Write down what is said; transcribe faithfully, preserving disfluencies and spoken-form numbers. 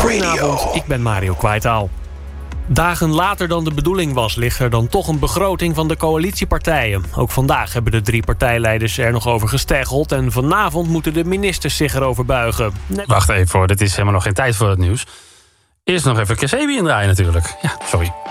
Goedenavond, ik ben Mario Kwaitaal. Dagen later dan de bedoeling was, ligt er dan toch een begroting van de coalitiepartijen. Ook vandaag hebben de drie partijleiders er nog over gesteggeld en vanavond moeten de ministers zich erover buigen. Net... Wacht even hoor, dit is helemaal nog geen tijd voor het nieuws. Eerst nog even Kasabi indraaien natuurlijk. Ja, sorry.